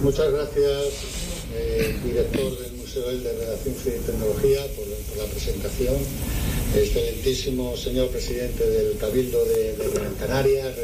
Muchas gracias, director del Museo de Redacción, Ciencia y Tecnología, por la presentación. Excelentísimo señor presidente del Cabildo de Gran Canaria.